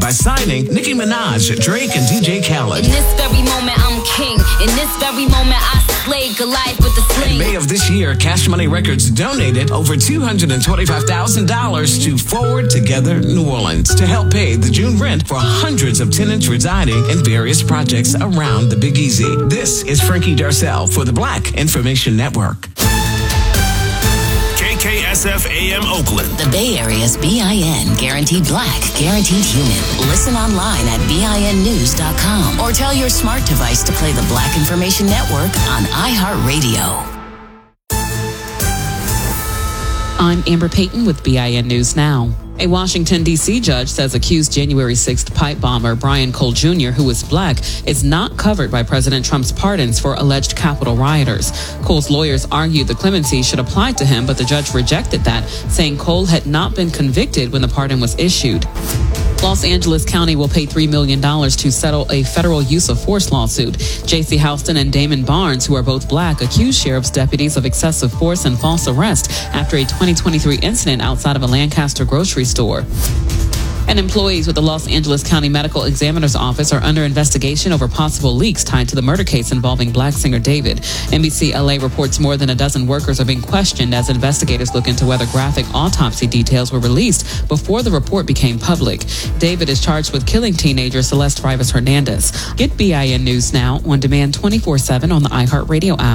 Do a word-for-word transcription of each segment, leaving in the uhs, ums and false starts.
by signing Nicki Minaj, Drake, and D J Khaled. In this very moment, I'm king. In this very moment, I slay Goliath with the sling. In May of this year, Cash Money Records donated over two hundred twenty-five thousand dollars to Forward Together New Orleans to help pay the June rent for hundreds of tenants residing in various projects around the Big Easy. This is Frankie Darcell for the Black Information Network. K K S F A M Oakland. The Bay Area's B I N Guaranteed Black, Guaranteed Human. Listen online at B I N news dot com or tell your smart device to play the Black Information Network on iHeartRadio. I'm Amber Payton with B I N News Now. A Washington, D C judge says accused January sixth pipe bomber Brian Cole Junior, who is black, is not covered by President Trump's pardons for alleged Capitol rioters. Cole's lawyers argued the clemency should apply to him, but the judge rejected that, saying Cole had not been convicted when the pardon was issued. Los Angeles County will pay three million dollars to settle a federal use of force lawsuit. J C Houston and Damon Barnes, who are both black, accused sheriff's deputies of excessive force and false arrest after a twenty twenty-three incident outside of a Lancaster grocery store. And employees with the Los Angeles County Medical Examiner's Office are under investigation over possible leaks tied to the murder case involving black singer David. N B C L A reports more than a dozen workers are being questioned as investigators look into whether graphic autopsy details were released before the report became public. David is charged with killing teenager Celeste Rivas Hernandez. Get B I N News Now on demand twenty-four seven on the iHeartRadio app.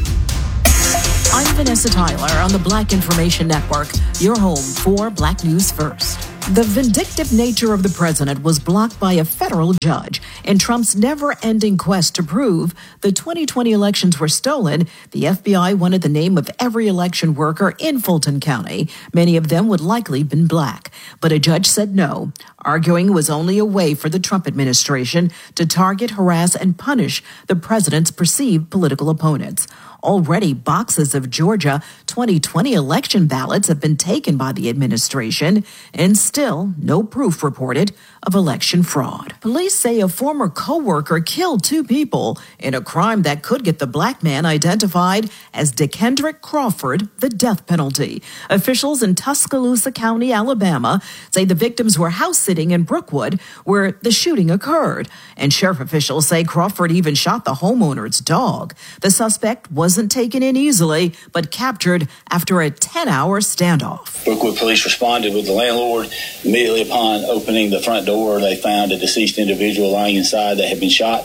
I'm Vanessa Tyler on the Black Information Network, your home for Black News First. The vindictive nature of the president was blocked by a federal judge. In Trump's never-ending quest to prove the twenty twenty elections were stolen, the F B I wanted the name of every election worker in Fulton County. Many of them would likely have been black. But a judge said no, arguing it was only a way for the Trump administration to target, harass, and punish the president's perceived political opponents. Already, boxes of Georgia twenty twenty election ballots have been taken by the administration, and still no proof reported of election fraud. Police say a former co-worker killed two people in a crime that could get the black man identified as DeKendrick Crawford the death penalty. Officials in Tuscaloosa County, Alabama, say the victims were house sitting in Brookwood where the shooting occurred. And sheriff officials say Crawford even shot the homeowner's dog. The suspect was wasn't taken in easily, but captured after a ten-hour standoff. Brookwood police responded with the landlord. Immediately upon opening the front door, they found a deceased individual lying inside that had been shot.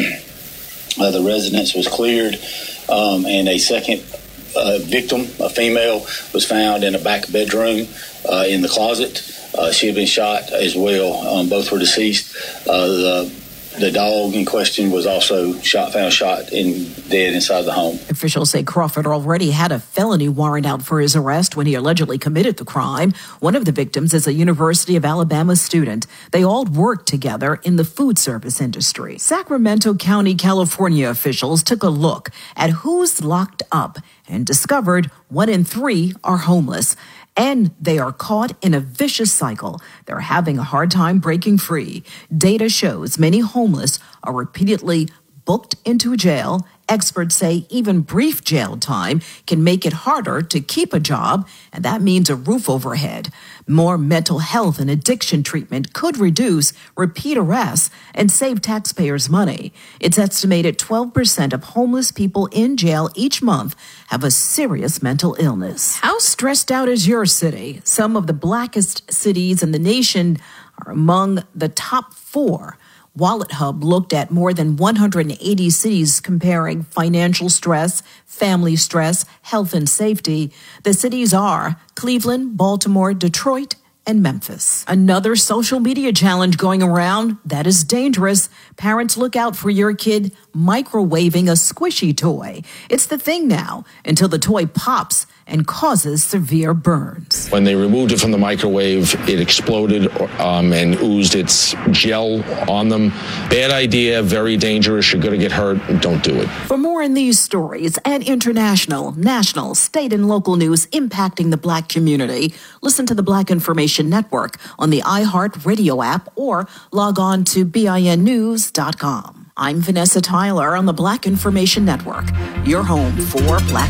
uh, the residence was cleared, um, and a second uh, victim, a female, was found in a back bedroom uh, in the closet. Uh, she had been shot as well. Um, both were deceased. Uh, the The dog in question was also shot, found shot and dead inside the home. Officials say Crawford already had a felony warrant out for his arrest when he allegedly committed the crime. One of the victims is a University of Alabama student. They all worked together in the food service industry. Sacramento County, California officials took a look at who's locked up and discovered one in three are homeless. And they are caught in a vicious cycle. They're having a hard time breaking free. Data shows many homeless are repeatedly booked into jail. Experts say even brief jail time can make it harder to keep a job, and that means a roof overhead. More mental health and addiction treatment could reduce repeat arrests and save taxpayers money. It's estimated twelve percent of homeless people in jail each month have a serious mental illness. How stressed out is your city? Some of the blackest cities in the nation are among the top four. Wallet Hub looked at more than one hundred eighty cities comparing financial stress, family stress, health and safety. The cities are Cleveland, Baltimore, Detroit, and Memphis. Another social media challenge going around that is dangerous. Parents, look out for your kid microwaving a squishy toy. It's the thing now until the toy pops and causes severe burns. When they removed it from the microwave, it exploded um, and oozed its gel on them. Bad idea, very dangerous. You're going to get hurt. Don't do it. For more on these stories and international, national, state, and local news impacting the Black community, listen to the Black Information Network on the iHeartRadio app or log on to B I N news dot com. I'm Vanessa Tyler on the Black Information Network, your home for Black